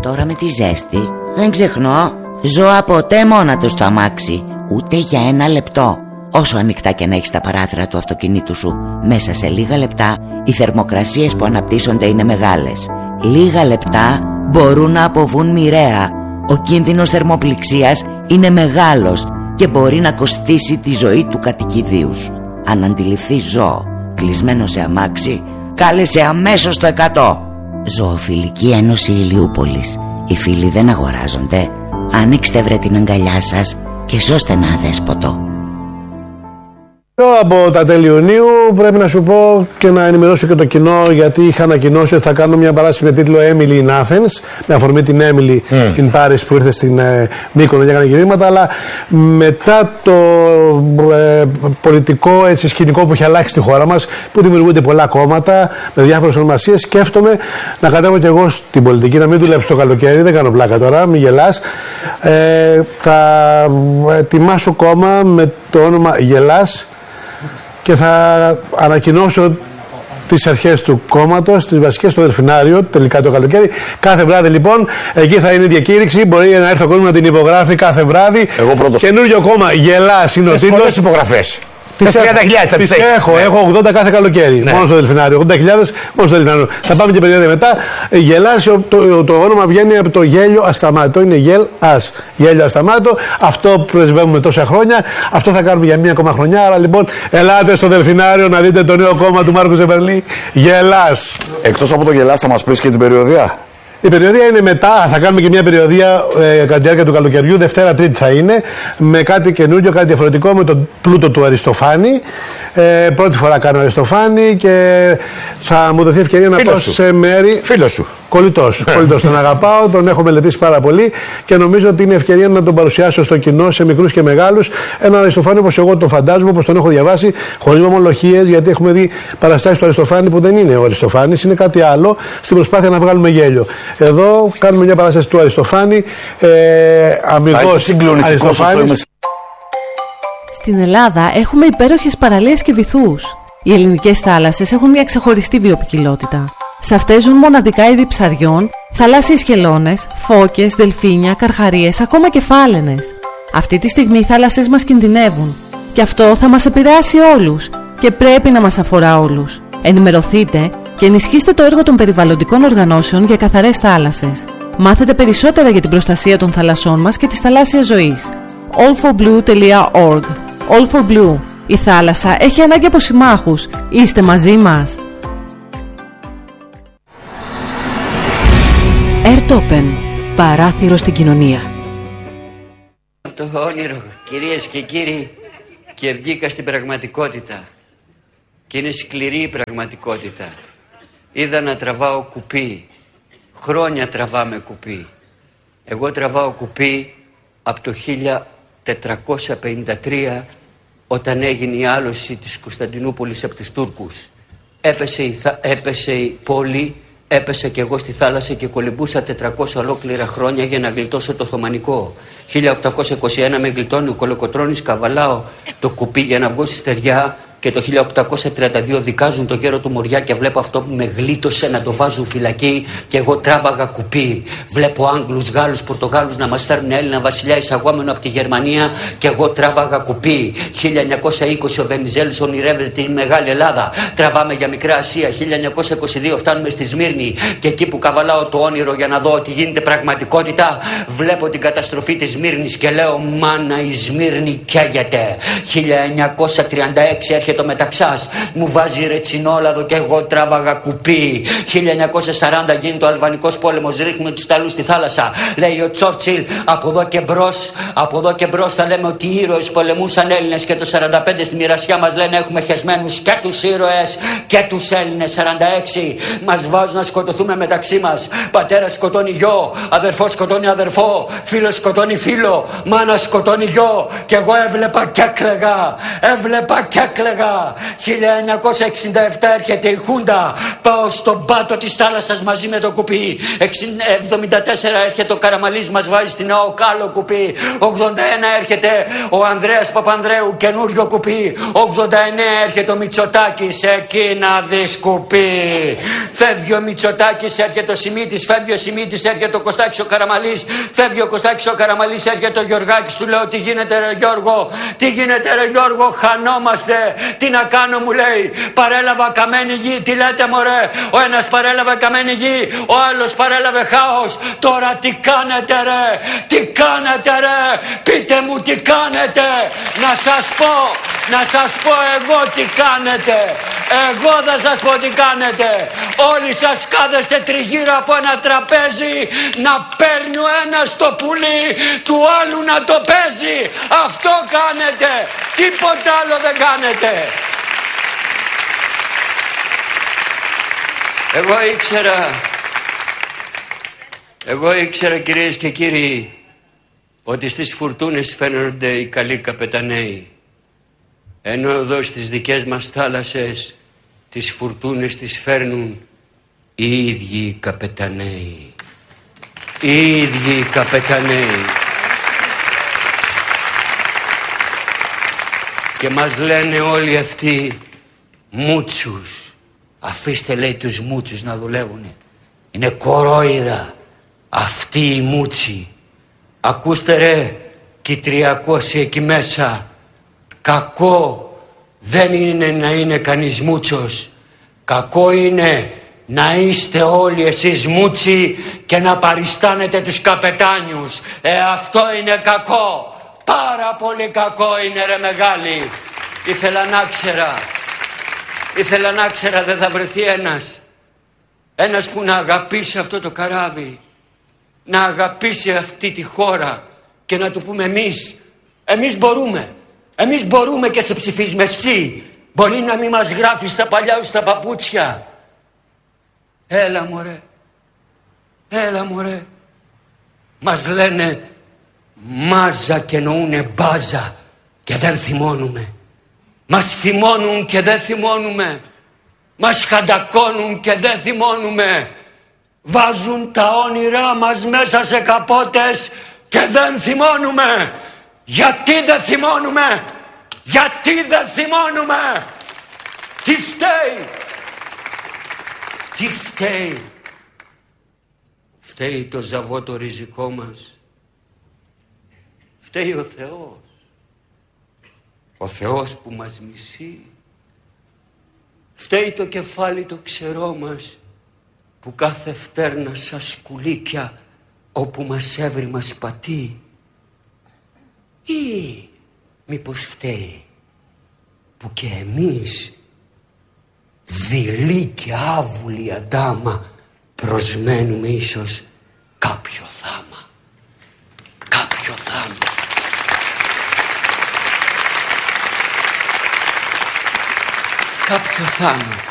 Τώρα με τη ζέστη δεν ξεχνώ ζώα ποτέ μόνα τους στο αμάξι, ούτε για ένα λεπτό. Όσο ανοιχτά και να έχεις τα παράθυρα του αυτοκινήτου σου, μέσα σε λίγα λεπτά οι θερμοκρασίες που αναπτύσσονται είναι μεγάλες. Λίγα λεπτά μπορούν να αποβούν μοιραία. Ο κίνδυνος θερμοπληξίας είναι μεγάλος και μπορεί να κοστίσει τη ζωή του κατοικιδίου σου. Αν αντιληφθείς ζώο κλεισμένο σε αμάξι, κάλεσε αμέσως το 100. Ζωοφιλική Ένωση Ηλιούπολης. Οι φίλοι δεν αγοράζονται. Ανοίξτε βρε την αγκαλιά σας και σώστε ένα αδέσποτο. Από τα τέλη Ιουνίου πρέπει να σου πω και να ενημερώσω και το κοινό, γιατί είχα ανακοινώσει ότι θα κάνω μια παράσταση με τίτλο Emily in Athens, με αφορμή την Emily in Paris που ήρθε στην Μύκονο και έκανε γυρίσματα, αλλά μετά το πολιτικό σκηνικό που έχει αλλάξει στη χώρα μας, που δημιουργούνται πολλά κόμματα με διάφορες ονομασίες, σκέφτομαι να κατέβω και εγώ στην πολιτική, να μην δουλεύω το καλοκαίρι, δεν κάνω πλάκα τώρα, μην γελάς. Θα ετοιμάσω κόμμα με το όνομα Γελάς και θα ανακοινώσω τις αρχές του κόμματος, τις βασικές στο Δελφινάριο, τελικά το καλοκαίρι. Κάθε βράδυ λοιπόν, εκεί θα είναι η διακήρυξη. Μπορεί να έρθει ο κόσμος να την υπογράφει κάθε βράδυ. Εγώ πρώτος. Καινούριο κόμμα, Γελάς είναι ο τίτλος. Πολλές υπογραφές. Τις έχω 80 κάθε καλοκαίρι. Ναι. Μόνο στο Δελφινάριο. 80.000 μόνο στο Δελφινάριο. Θα πάμε και περίοδο μετά. Γελάς, το όνομα βγαίνει από το γέλιο ασταμάτητο. Είναι γελ-ας. Γέλιο ασταμάτητο. Αυτό πρεσβεύουμε τόσα χρόνια. Αυτό θα κάνουμε για μία ακόμα χρονιά. Άρα λοιπόν, ελάτε στο Δελφινάριο να δείτε το νέο κόμμα του Μάρκου Ζεβερλή. Γελάς. Εκτός από το Γελάς, θα μας πεις και την περιοδία. Η περιοδία είναι μετά, θα κάνουμε και μια περιοδία κατά τη διάρκεια του καλοκαιριού, Δευτέρα Τρίτη θα είναι, με κάτι καινούριο, κάτι διαφορετικό, με τον πλούτο του Αριστοφάνη. Πρώτη φορά κάνω Αριστοφάνη και θα μου δοθεί ευκαιρία να πάω σε μέρη. Φίλο σου. Κολλητός. Τον αγαπάω, τον έχω μελετήσει πάρα πολύ και νομίζω ότι είναι ευκαιρία να τον παρουσιάσω στο κοινό, σε μικρούς και μεγάλους. Έναν Αριστοφάνη όπως εγώ τον φαντάζομαι, όπως τον έχω διαβάσει, χωρίς ομολογίες, γιατί έχουμε δει παραστάσεις του Αριστοφάνη που δεν είναι ο Αριστοφάνης, είναι κάτι άλλο, στην προσπάθεια να βγάλουμε γέλιο. Εδώ κάνουμε μια παράσταση του Αριστοφάνη, αμυγός Αριστοφάνης. Στην Ελλάδα έχουμε υπέροχες παραλίες και βυθούς. Οι ελληνικές θάλασσες έχουν μια ξεχωριστή βιοποικιλότητα. Σε αυτές ζουν μοναδικά είδη ψαριών, θαλάσσιες χελώνες, φώκες, δελφίνια, καρχαρίες, ακόμα και φάλαινες. Αυτή τη στιγμή οι θάλασσες μας κινδυνεύουν. Και αυτό θα μας επηρεάσει όλους και πρέπει να μας αφορά όλους. Ενημερωθείτε και ενισχύστε το έργο των περιβαλλοντικών οργανώσεων για καθαρές θάλασσες. Μάθετε περισσότερα για την προστασία των θαλασσών μας και της θαλάσσιας ζωής. allforblue.org. All for Blue. Η θάλασσα έχει ανάγκη από συμμάχους. Είστε μαζί μας. Airtopen. Παράθυρο στην κοινωνία. Το όνειρο, κυρίες και κύριοι, και βγήκα στην πραγματικότητα. Και είναι σκληρή η πραγματικότητα. Είδα να τραβάω κουπί. Χρόνια τραβάμε κουπί. Εγώ τραβάω κουπί από το 1453, όταν έγινε η άλωση της Κωνσταντινούπολης από τους Τούρκους. Έπεσε η πόλη, έπεσα και εγώ στη θάλασσα και κολυμπούσα 400 ολόκληρα χρόνια για να γλιτώσω το Οθωμανικό. 1821 με γλιτώνει ο Κολοκοτρώνης, καβαλάω το κουπί για να βγω στη στεριά. Και το 1832 δικάζουν τον γέρο του Μοριά και βλέπω αυτό που με γλίτωσε να το βάζουν φυλακή και εγώ τράβαγα κουπί. Βλέπω Άγγλους, Γάλλους, Πορτογάλους να μας φέρνουν Έλληνα βασιλιά εισαγόμενο από τη Γερμανία και εγώ τράβαγα κουπί. 1920 ο Βενιζέλος ονειρεύεται τη Μεγάλη Ελλάδα. Τραβάμε για Μικρά Ασία. 1922 φτάνουμε στη Σμύρνη και εκεί που καβαλάω το όνειρο για να δω ότι γίνεται πραγματικότητα, βλέπω την καταστροφή της Σμύρνης και λέω μάνα η Σμύρνη καίγεται. 1936 έρχεται το Μεταξάς, μου βάζει ρετσινόλαδο και εγώ τράβαγα κουπί. 1940 γίνει το Αλβανικός πόλεμος, ρίχνουμε τους Ιταλούς στη θάλασσα. Λέει ο Τσόρτσιλ, από εδώ και μπρος θα λέμε ότι οι ήρωες πολεμούσαν Έλληνες και το 45 στη μοιρασιά μας λένε έχουμε χεσμένους και τους ήρωες και τους Έλληνες. 46 μας βάζουν να σκοτωθούμε μεταξύ μας. Πατέρας σκοτώνει γιο, αδερφός σκοτώνει αδερφό, φίλος σκοτώνει φίλο, μάνα σκοτώνει γιο. Και εγώ έβλεπα και έκλαιγα έλεγα 1967 έρχεται η Χούντα, πάω στον πάτο της θάλασσας μαζί με το κουπί. 74 έρχεται ο Καραμαλής, μας βάζει στην ΑΟΚ άλλο κουπί. 81 έρχεται ο Ανδρέας Παπανδρέου, καινούριο κουπί. 89 έρχεται ο Μητσοτάκης, εκεί να δεις κουπί. Φεύγει ο Μητσοτάκης, έρχεται ο Σιμίτης, φεύγει ο Σιμίτης, έρχεται ο Κωστάκης ο Καραμαλής, φεύγει ο Κωστάκης ο Καραμαλής, έρχεται ο Γιωργάκης, του λέω τι γίνεται ρε Γιώργο, τι γίνεται ρε Γιώργο, χανόμαστε, τι να κάνω μου λέει, παρέλαβα καμένη γη, τι λέτε μωρέ, ο ένας παρέλαβε καμένη γη, ο άλλος παρέλαβε χάος, τώρα τι κάνετε ρε, τι κάνετε ρε, πείτε μου τι κάνετε, να σας πω εγώ τι κάνετε, εγώ θα σας πω τι κάνετε, όλοι σας κάθεστε τριγύρω από ένα τραπέζι να παίρνει ο ένας το πουλί του άλλου να το παίζει, αυτό κάνετε, τίποτα άλλο δεν κάνετε. Εγώ ήξερα κυρίες και κύριοι ότι στις φουρτούνες φαίνονται οι καλοί καπεταναίοι, ενώ εδώ στις δικές μας θάλασσες τις φουρτούνες τις φέρνουν οι ίδιοι οι καπεταναίοι. Οι ίδιοι οι καπεταναίοι. Και μας λένε όλοι αυτοί μούτσους. Αφήστε λέει τους μούτσους να δουλεύουνε. Είναι κορόιδα αυτοί οι μούτσοι. Ακούστε ρε και οι 300 εκεί μέσα. Κακό δεν είναι να είναι κανείς μούτσος. Κακό είναι να είστε όλοι εσείς μούτσι και να παριστάνετε τους καπετάνιους. Αυτό είναι κακό. Πάρα πολύ κακό είναι ρε μεγάλη. Ήθελα να ξέρα δεν θα βρεθεί ένας που να αγαπήσει αυτό το καράβι, να αγαπήσει αυτή τη χώρα και να του πούμε εμείς μπορούμε και σε ψηφίζουμε. Εσύ μπορεί να μην μας γράφεις τα παλιά σου τα παπούτσια. Έλα μωρέ. Μας λένε μάζα και εννοούνε μπάζα και δεν θυμώνουμε. Μας θυμώνουν και δεν θυμώνουμε. Μας χαντακώνουν και δεν θυμώνουμε. Βάζουν τα όνειρά μας μέσα σε καπότες και δεν θυμώνουμε. Γιατί δεν θυμώνουμε? Γιατί δεν θυμώνουμε? Τι φταίει? Τι φταίει? Φταίει το ζαβό το ριζικό μας. Φταίει ο Θεός. Ο Θεός που μας μισεί. Φταίει το κεφάλι το ξερό μας που κάθε φτέρνα σαν σκουλίκια όπου μας έβρι μας πατεί. Ή μήπως φταίει που και εμείς δειλοί και άβουλοι αντάμα προσμένουμε ίσως κάποιο θάμα. Κάποιο θάμα. Κάποιο θάμα.